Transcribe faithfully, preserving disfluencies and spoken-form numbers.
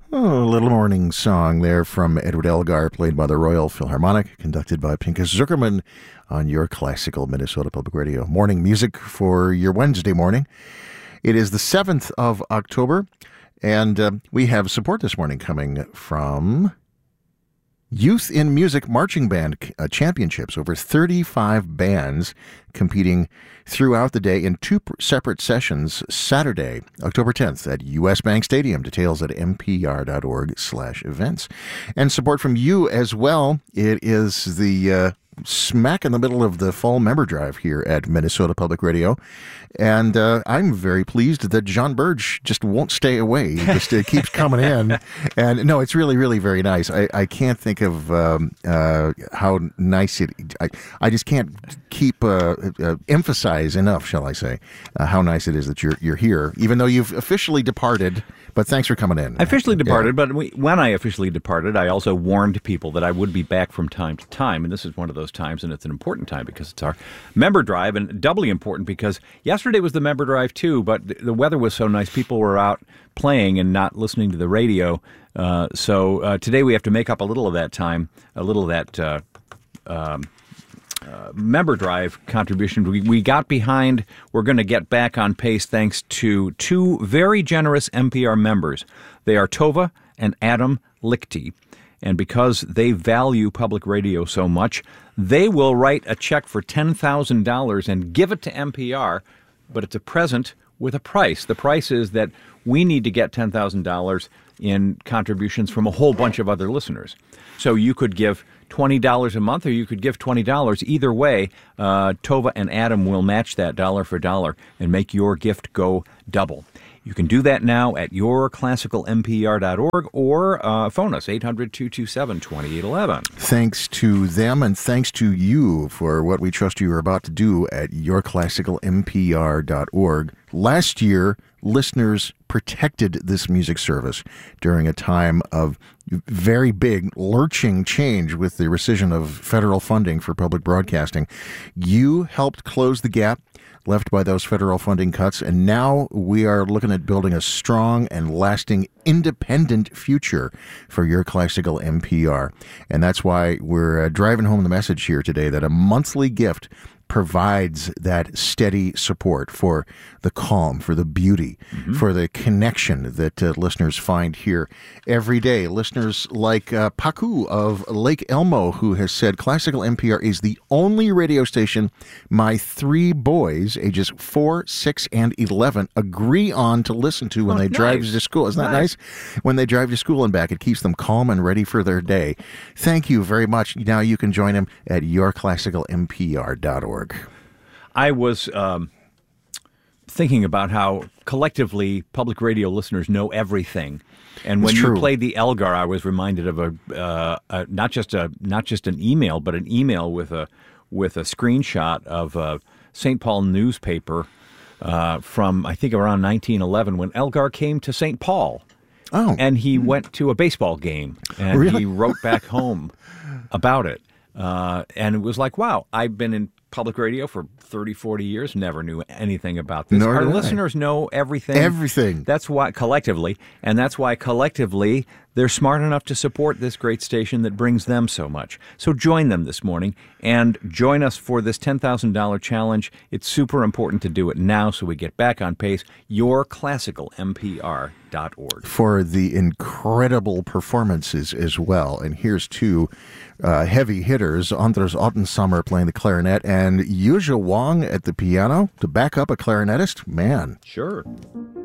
Oh, a little morning song there from Edward Elgar, played by the Royal Philharmonic, conducted by Pinchas Zuckerman on your classical Minnesota Public Radio. Morning music for your Wednesday morning. It is the seventh of October, and uh, we have support this morning coming from Youth in Music Marching Band uh, Championships. Over thirty-five bands competing throughout the day in two pr- separate sessions Saturday, October tenth at U S Bank Stadium. Details at m p r dot org slash events. And support from you as well. It is the uh, smack in the middle of the fall member drive here at Minnesota Public Radio. And uh, I'm very pleased that John Burge just won't stay away. He just uh, keeps coming in. And no, it's really, really very nice. I, I can't think of um, uh, how nice it I, I just can't keep uh, uh, emphasize enough, shall I say, uh, how nice it is that you're you're here, even though you've officially departed. But thanks for coming in. I officially departed, yeah. but we, when I officially departed, I also warned people that I would be back from time to time, and this is one of those times, and it's an important time because it's our member drive, and doubly important because yesterday was the member drive too, but the weather was so nice, people were out playing and not listening to the radio, uh, so uh, today we have to make up a little of that time, a little of that uh, um, Uh, member drive contribution. We, we got behind. We're going to get back on pace thanks to two very generous N P R members. They are Tova and Adam Lichty. And because they value public radio so much, they will write a check for ten thousand dollars and give it to N P R, but it's a present with a price. The price is that we need to get ten thousand dollars in contributions from a whole bunch of other listeners. So you could give twenty dollars a month or you could give twenty dollars. Either way, uh, Tova and Adam will match that dollar for dollar and make your gift go double. You can do that now at your classical m p r dot org or uh, phone us, eight hundred, two two seven, two eight one one. Thanks to them and thanks to you for what we trust you are about to do at your classical m p r dot org. Last year, listeners protected this music service during a time of very big, lurching change with the rescission of federal funding for public broadcasting. You helped close the gap left by those federal funding cuts, and now we are looking at building a strong and lasting independent future for your classical M P R. And that's why we're uh, driving home the message here today that a monthly gift provides that steady support for the calm, for the beauty, mm-hmm. for the connection that uh, listeners find here every day. Listeners like uh, Paku of Lake Elmo, who has said, Classical N P R is the only radio station my three boys, ages four, six, and eleven, agree on to listen to when oh, they nice. drive to school. Isn't that nice? nice? When they drive to school and back, it keeps them calm and ready for their day. Thank you very much. Now you can join them at your classical m p r dot org. I was um, thinking about how collectively public radio listeners know everything, and when you played the Elgar, I was reminded of a, uh, a not just a not just an email, but an email with a with a screenshot of a Saint Paul newspaper uh, from I think around nineteen eleven when Elgar came to Saint Paul. Oh, and he went to a baseball game, and really? he wrote back home about it, uh, and it was like, wow, I've been in public radio for thirty, forty years, never knew anything about this. Nor Our did I. listeners know everything. Everything. That's why, collectively, and that's why collectively they're smart enough to support this great station that brings them so much. So join them this morning and join us for this ten thousand dollars challenge. It's super important to do it now so we get back on pace. your classical m p r dot org. For the incredible performances as well. And here's two uh, heavy hitters, Anders Ottensammer playing the clarinet and Yuzha Wang at the piano to back up a clarinetist. Man. Sure.